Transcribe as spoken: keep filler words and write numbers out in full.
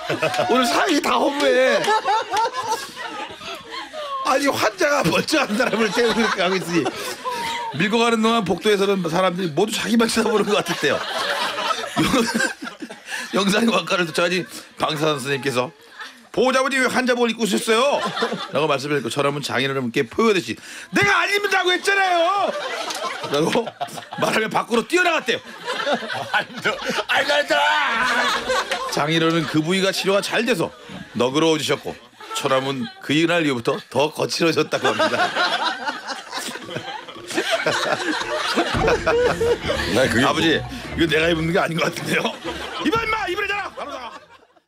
오늘 상이 다 허무해. 아니 환자가 멀쩡한 사람을 때우고 이렇게 하고 있으니 밀고 가는 동안 복도에서는 사람들이 모두 자기만 쳐다보는 것 같았대요. 영상의 왕가를 도착하니 방사선 선생님께서 보호자분이 왜 환자복을 입고 오셨어요? 라고 말씀을 했고 저놈은 장인어른께 포효되시 내가 안 입는다고 했잖아요! 라고 말하며 밖으로 뛰어나갔대요. 장인어른은 그 부위가 치료가 잘 돼서 너그러워지셨고 저놈은 그 이날 이후부터 더 거칠어졌다고 합니다. 나 그게 아버지 이거 내가 입는 게 아닌 것 같은데요?